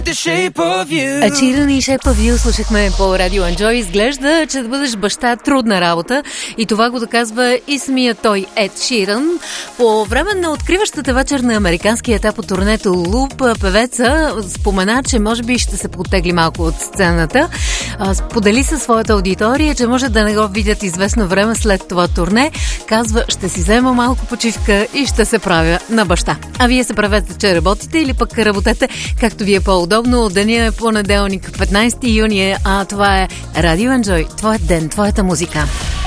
Чиран и Shape of You слушахме по Радио Enjoy. Изглежда, че да бъдеш баща трудна работа и това го доказва и самия той, Ед Ширан. По време на откриващата вечер на американския етап от турнето Луп, певеца спомена, че може би ще се потегли малко от сцената. Сподели със своята аудитория, че може да не го видят известно време след това турне. Казва, ще си взема малко почивка и ще се правя на баща. А вие се правете, че работите или пък работете както ви е по-удобно. Деня е понеделник, 15 юни, а това е Радио Enjoy. Твоят ден, твоята музика.